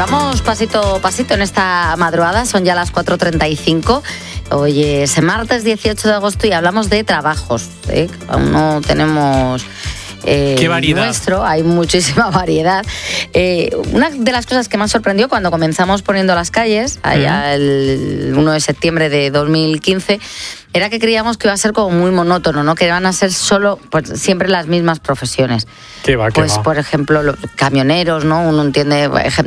vamos pasito a pasito en esta madrugada, son ya las 4:35. Hoy es martes 18 de agosto y hablamos de trabajos. Aún no tenemos... ¡Qué variedad! Nuestro, hay muchísima variedad. Una de las cosas que más sorprendió cuando comenzamos poniendo las calles, allá el 1 de septiembre de 2015, era que creíamos que iba a ser como muy monótono, ¿no? Que iban a ser solo, pues, siempre las mismas profesiones. ¿Qué va? Por ejemplo, los camioneros, ¿no? Uno entiende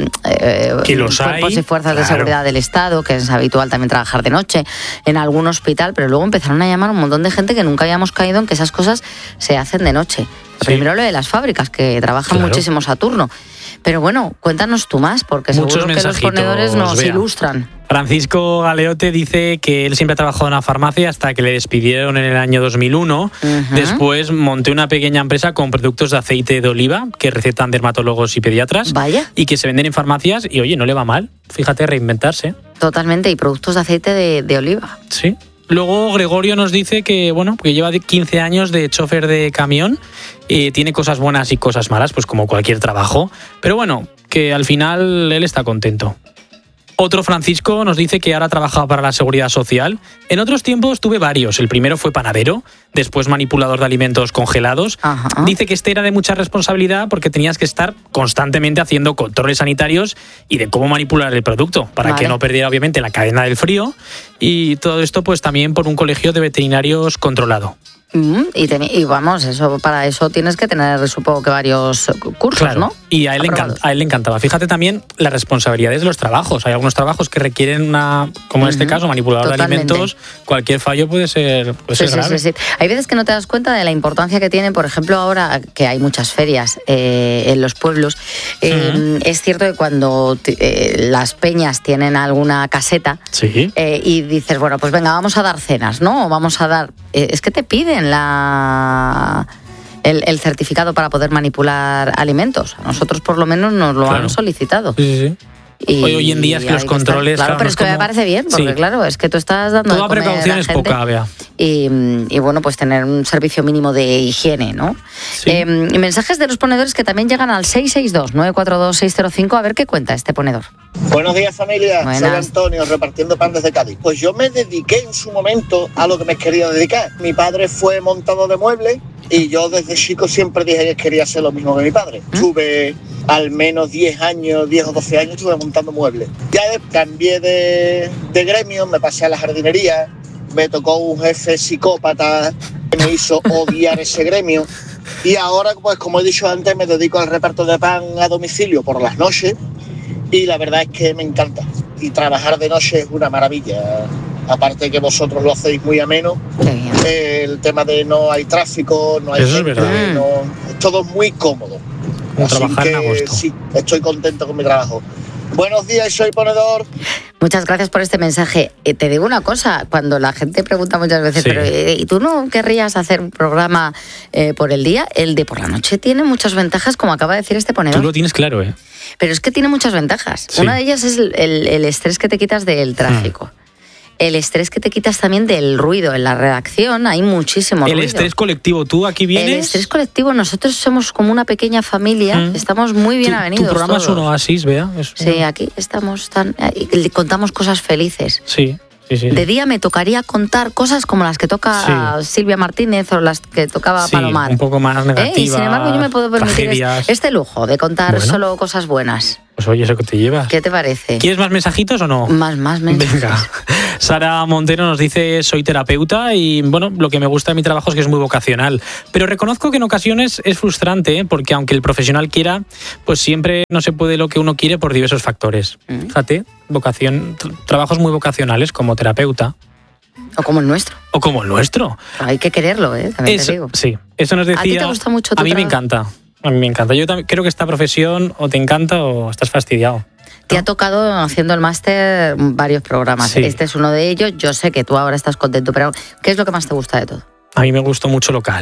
que los cuerpos hay, y fuerzas claro, de seguridad del Estado, que es habitual también trabajar de noche en algún hospital, pero luego empezaron a llamar un montón de gente que nunca habíamos caído en que esas cosas se hacen de noche. Sí. Primero lo de las fábricas, que trabajan muchísimos a turno. Pero bueno, cuéntanos tú más, porque seguro que los ponedores nos ilustran. Francisco Galeote dice que él siempre ha trabajado en una farmacia hasta que le despidieron en el año 2001. Después monté una pequeña empresa con productos de aceite de oliva que recetan dermatólogos y pediatras. Vaya. Y que se venden en farmacias y, oye, no le va mal. Fíjate, reinventarse. Totalmente, y productos de aceite de oliva. Sí. Luego Gregorio nos dice que, bueno, que lleva 15 años de chofer de camión, tiene cosas buenas y cosas malas, pues como cualquier trabajo, pero bueno, que al final él está contento. Otro Francisco nos dice que ahora trabaja para la Seguridad Social. En otros tiempos tuve varios. El primero fue panadero, después manipulador de alimentos congelados. Dice que este era de mucha responsabilidad porque tenías que estar constantemente haciendo controles sanitarios y de cómo manipular el producto para que no perdiera obviamente la cadena del frío. Y todo esto pues también por un colegio de veterinarios controlado. Y vamos, eso para eso tienes que tener, supongo que varios cursos, claro, ¿no? Y a él le encantaba. Fíjate también las responsabilidades de los trabajos. Hay algunos trabajos que requieren como en este caso, manipulador de alimentos. Cualquier fallo puede ser grave. Sí. Hay veces que no te das cuenta de la importancia que tienen, por ejemplo, ahora que hay muchas ferias en los pueblos. Es cierto que cuando las peñas tienen alguna caseta y dices, bueno, pues venga, vamos a dar cenas, ¿no? O vamos a dar... es que te piden el certificado para poder manipular alimentos. A nosotros por lo menos nos lo han solicitado. Sí. Y hoy en día es que los controles... Claro, pero es que me parece bien, porque claro, es que tú estás dando... Toda precaución es poca, Bea. Y bueno, pues tener un servicio mínimo de higiene, ¿no? Sí. Mensajes de los ponedores que también llegan al 662-942-605. A ver qué cuenta este ponedor. Buenos días, familia. Buenas. Soy Antonio, repartiendo pan desde Cádiz. Pues yo me dediqué en su momento a lo que me quería dedicar. Mi padre fue montador de muebles y yo desde chico siempre dije que quería hacer lo mismo que mi padre. Tuve al menos 10 o 12 años estuve montando muebles. Ya cambié de gremio, me pasé a la jardinería, me tocó un jefe psicópata que me hizo odiar ese gremio. Y ahora, pues como he dicho antes, me dedico al reparto de pan a domicilio por las noches. Y la verdad es que me encanta. Y trabajar de noche es una maravilla. Aparte que vosotros lo hacéis muy ameno. El tema de no hay tráfico, no hay Eso gente, es verdad. es todo muy cómodo. Como Así trabajar en agosto. Sí, estoy contento con mi trabajo. Buenos días, soy ponedor. Muchas gracias por este mensaje. Te digo una cosa, cuando la gente pregunta muchas veces, pero ¿y tú no querrías hacer un programa por el día? El de por la noche tiene muchas ventajas, como acaba de decir este ponedor. Tú lo tienes claro, ¿eh? Pero es que tiene muchas ventajas. Sí. Una de ellas es el estrés que te quitas del tráfico. El estrés que te quitas también del ruido. En la redacción hay muchísimo ruido. El estrés colectivo, tú aquí vienes... El estrés colectivo, nosotros somos como una pequeña familia, estamos muy bien avenidos. Tu programa todos. es un oasis, Bea. Sí, aquí estamos y contamos cosas felices. Sí. De día me tocaría contar cosas como las que toca Silvia Martínez o las que tocaba Palomar. Un poco más negativas. Y sin embargo yo me puedo permitir tragedias. este lujo de contar solo cosas buenas. Pues oye, eso que te llevas. ¿Qué te parece? ¿Quieres más mensajitos o no? Más mensajes. Venga. Sara Montero nos dice, soy terapeuta y bueno, lo que me gusta de mi trabajo es que es muy vocacional. Pero reconozco que en ocasiones es frustrante, porque aunque el profesional quiera, pues siempre no se puede lo que uno quiere por diversos factores. Fíjate, trabajos muy vocacionales como terapeuta. O como el nuestro. O como el nuestro. Hay que quererlo, también eso, te digo. Sí, eso nos decía... ¿A ti te gusta mucho tu A mí me trabajo? encanta. A mí me encanta. Yo también creo que esta profesión o te encanta o estás fastidiado. Te ha tocado haciendo el máster varios programas. Sí. Este es uno de ellos. Yo sé que tú ahora estás contento, pero ¿qué es lo que más te gusta de todo? A mí me gustó mucho local.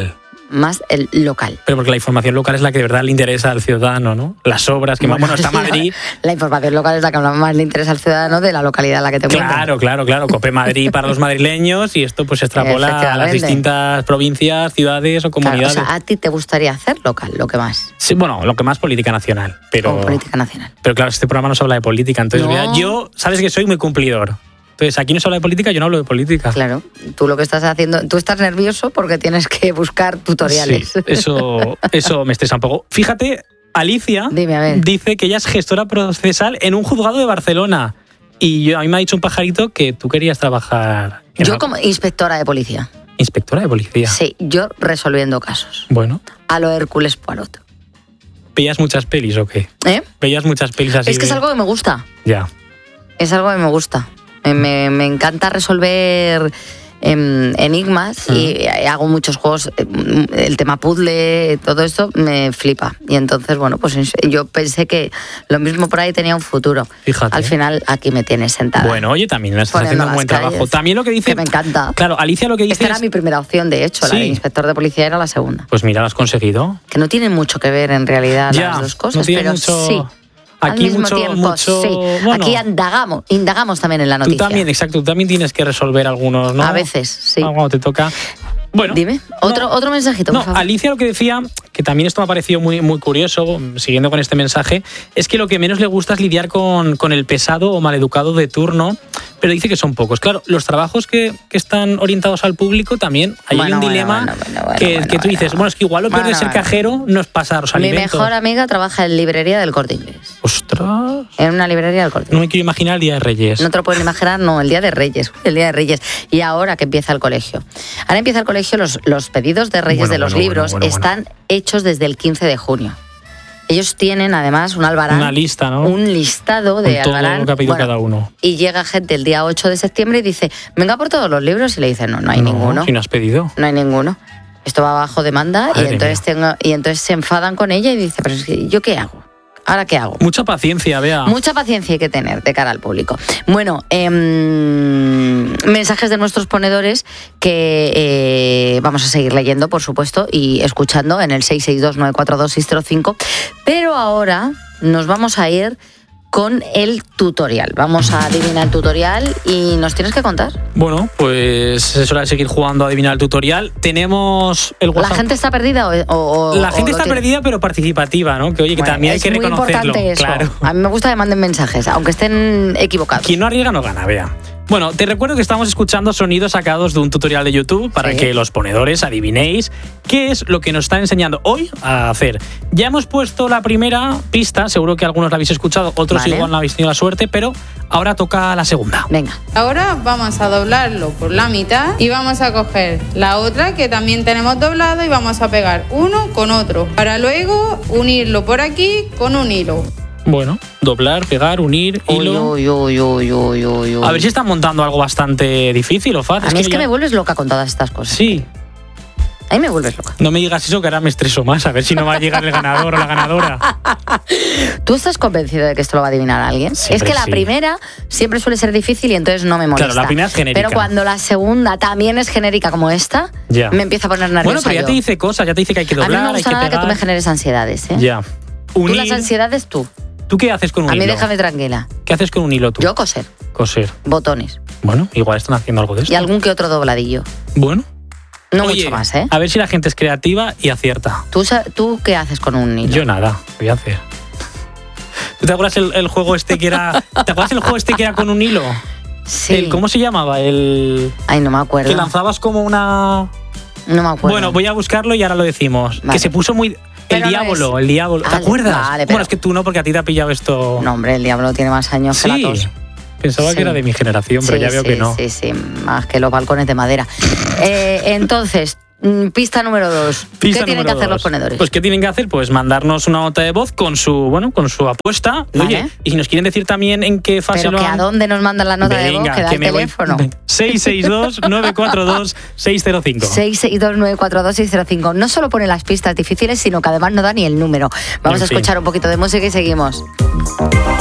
más el local. Pero porque la información local es la que de verdad le interesa al ciudadano, ¿no? Las obras, que bueno, está Madrid. La información local es la que más le interesa al ciudadano de la localidad en la que te encuentras. Claro. Cope Madrid para los madrileños y esto pues se extrapola a las distintas provincias, ciudades o comunidades. Claro, o sea, ¿a ti te gustaría hacer local, lo que más? Sí, bueno, lo que más política nacional. Pero política nacional. Pero claro, este programa no se habla de política, entonces yo, sabes que soy muy cumplidor. Entonces, aquí no se habla de política, yo no hablo de política. Claro, tú lo que estás haciendo, tú estás nervioso porque tienes que buscar tutoriales. Sí, eso me estresa un poco. Fíjate, Alicia dice que ella es gestora procesal en un juzgado de Barcelona. Y a mí me ha dicho un pajarito que tú querías trabajar... Yo como inspectora de policía. ¿Inspectora de policía? Sí, yo resolviendo casos. Bueno. A lo Hércules Poirot. ¿Veías muchas pelis o qué? ¿Veías muchas pelis así? Es que es algo que me gusta. Ya. Es algo que me gusta. Me encanta resolver enigmas y hago muchos juegos. El tema puzzle, todo esto me flipa. Y entonces, bueno, pues yo pensé que lo mismo por ahí tenía un futuro. Fíjate. Al final, aquí me tienes sentada. Bueno, oye, también estás haciendo un buen trabajo. También lo que dice... Que me encanta. Claro, Alicia lo que dice... Esta era mi primera opción, de hecho. ¿Sí? La de inspector de policía era la segunda. Pues mira, lo has conseguido. Que no tienen mucho que ver, en realidad, las dos cosas, no pero mucho... sí. Aquí al mismo tiempo, sí. Bueno, aquí indagamos también en la noticia. Tú también, exacto, tú también tienes que resolver algunos, ¿no? A veces, sí. Cuando te toca. Bueno, dime, otro mensajito, por favor. Alicia lo que decía, que también esto me ha parecido muy, muy curioso, siguiendo con este mensaje, es que lo que menos le gusta es lidiar con el pesado o maleducado de turno, pero dice que son pocos. Claro, los trabajos que están orientados al público también hay un dilema que tú dices, bueno, es que igual lo peor de ser cajero no es pasar los alimentos. Mi mejor amiga trabaja en librería del Corte Inglés. ¡Ostras! En una librería del Corte Inglés. No me quiero imaginar el Día de Reyes. No te lo puedes imaginar, no, el Día de Reyes. Y ahora que empieza el colegio. Ahora empieza el colegio, los pedidos de Reyes de los libros están hechos desde el 15 de junio. Ellos tienen además un albarán. Una lista, ¿no? Un listado de con todo albarán. Lo que ha pedido cada uno. Y llega gente el día 8 de septiembre y dice, venga por todos los libros. Y le dicen, no hay ninguno. Si no has pedido. No hay ninguno. Esto va bajo demanda y entonces se enfadan con ella y dice, pero es que, ¿yo qué hago? ¿Ahora qué hago? Mucha paciencia, Bea. Mucha paciencia hay que tener de cara al público. Bueno, mensajes de nuestros ponedores que vamos a seguir leyendo, por supuesto, y escuchando en el 662-942-605. Pero ahora nos vamos a ir con el tutorial. Vamos a adivinar el tutorial y nos tienes que contar. Bueno, pues es hora de seguir jugando a adivinar el tutorial. Tenemos el WhatsApp. ¿La gente está perdida o la gente está perdida pero participativa, ¿no? Que oye, que también hay que reconocerlo. Es muy importante eso. Claro. A mí me gusta que manden mensajes, aunque estén equivocados. Quien no arriesga no gana, Bea. Bueno, te recuerdo que estamos escuchando sonidos sacados de un tutorial de YouTube para que los ponedores adivinéis qué es lo que nos están enseñando hoy a hacer. Ya hemos puesto la primera pista, seguro que algunos la habéis escuchado, otros igual no habéis tenido la suerte, pero ahora toca la segunda. Venga. Ahora vamos a doblarlo por la mitad y vamos a coger la otra que también tenemos doblado y vamos a pegar uno con otro, para luego unirlo por aquí con un hilo. Bueno, doblar, pegar, unir, hilo. A ver si están montando algo bastante difícil o fácil. A mí es que me vuelves loca con todas estas cosas. Sí. A mí me vuelves loca. No me digas eso, que ahora me estreso más, a ver si no va a llegar el ganador o la ganadora. ¿Tú estás convencido de que esto lo va a adivinar alguien? Siempre es que la primera siempre suele ser difícil y entonces no me molesta. Claro, la primera es genérica. Pero cuando la segunda también es genérica como esta, me empieza a poner nerviosa. Bueno, pero ya te dice cosas, ya te dice que hay que doblar, a mí no me gusta nada que tú me generes ansiedades, ¿eh? Ya. Tú las ansiedades, tú. ¿Tú qué haces con un hilo? A mí déjame tranquila. ¿Qué haces con un hilo tú? Yo coser. Coser. Botones. Bueno, igual están haciendo algo de eso. Y algún que otro dobladillo. Bueno. No mucho más, ¿eh? A ver si la gente es creativa y acierta. ¿Tú qué haces con un hilo? Yo nada, voy a hacer. ¿Tú te acuerdas el juego este que era... ¿Te acuerdas el juego este que era con un hilo? Sí. ¿Cómo se llamaba? Ay, no me acuerdo. Que lanzabas como una... No me acuerdo. Bueno, voy a buscarlo y ahora lo decimos. Vale. Que se puso muy... El diablo. ¿Te acuerdas? Vale, bueno, es que tú no, porque a ti te ha pillado esto... No, hombre, el diablo tiene más años que la tos. Pensaba que era de mi generación, pero ya veo que no. Sí, más que los balcones de madera. Entonces, pista número 2. ¿Qué tienen que hacer los ponedores? Pues, ¿qué tienen que hacer? Pues mandarnos una nota de voz con su apuesta. Vale. Oye, y si nos quieren decir también en qué fase ¿Pero lo que han... a dónde nos mandan la nota de voz? Que da el teléfono. 662-942-605. 662-942-605. No solo pone las pistas difíciles, sino que además no da ni el número. Vamos a escuchar un poquito de música y seguimos.